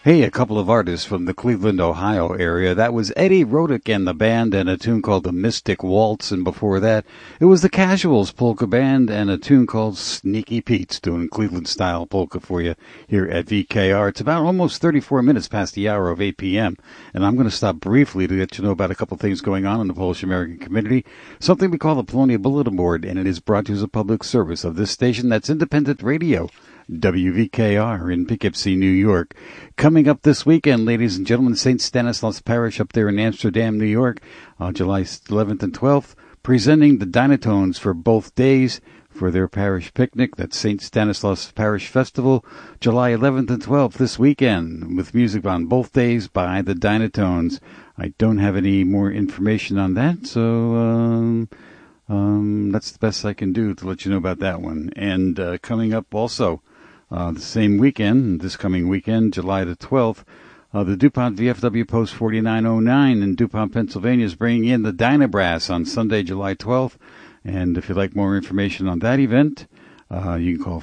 Hey, a couple of artists from the Cleveland, Ohio area. That was Eddie Rodick and the band and a tune called The Mystic Waltz. And before that, it was the Casuals Polka Band and a tune called Sneaky Pete's, doing Cleveland-style polka for you here at VKR. It's about almost 34 minutes past the hour of 8 p.m. And I'm going to stop briefly to let you know about a couple of things going on in the Polish-American community. Something we call the Polonia Bulletin Board, and it is brought to you as a public service of this station that's independent radio. WVKR in Poughkeepsie, New York. Coming up this weekend, ladies and gentlemen, St. Stanislaus Parish up there in Amsterdam, New York, on July 11th and 12th, presenting the Dynatones for both days for their parish picnic. That's St. Stanislaus Parish Festival, July 11th and 12th this weekend, with music on both days by the Dynatones. I don't have any more information on that, so that's the best I can do to let you know about that one. And coming up also, the same weekend, this coming weekend, July the 12th, the DuPont VFW Post 4909 in DuPont, Pennsylvania is bringing in the Dynabrass on Sunday, July 12th. And if you'd like more information on that event, you can call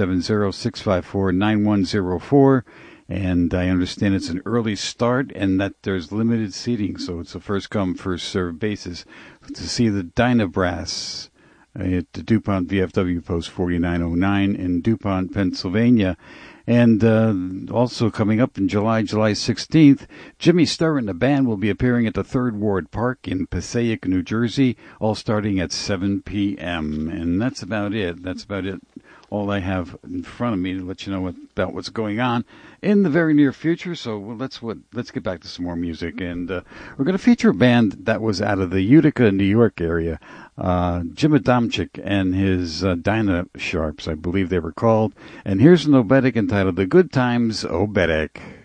570-654-9104. And I understand it's an early start and that there's limited seating, so it's a first-come, first-served basis to see the Dynabrass at the DuPont VFW Post 4909 in DuPont, Pennsylvania. And also coming up in July 16th, Jimmy Sturr and the band will be appearing at the Third Ward Park in Passaic, New Jersey, all starting at 7 p.m. And that's about it. All I have in front of me to let you know about what's going on in the very near future. So let's get back to some more music, and we're going to feature a band that was out of the Utica, New York area. Jim Adamczyk and his Dyna Sharps, I believe they were called. And here's an oberek entitled "The Good Times Oberek."